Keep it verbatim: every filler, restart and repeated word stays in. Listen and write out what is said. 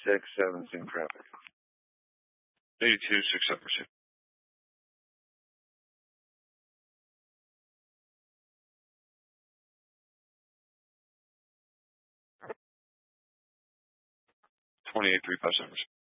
six seven, same traffic. eighty-two, six seven, six. twenty-eight, three five seven.